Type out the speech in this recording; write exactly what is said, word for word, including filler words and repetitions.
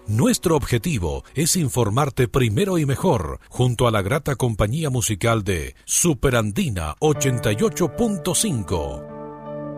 Nuestro objetivo es informarte primero y mejor, junto a la grata compañía musical de Superandina ochenta y ocho punto cinco.